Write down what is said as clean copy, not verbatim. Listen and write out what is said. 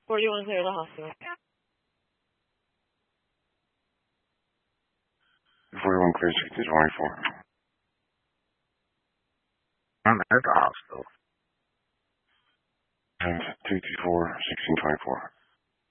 Where do you want to clear the hospital? 41 clear 1624. I'm at the hospital. And 224 1624.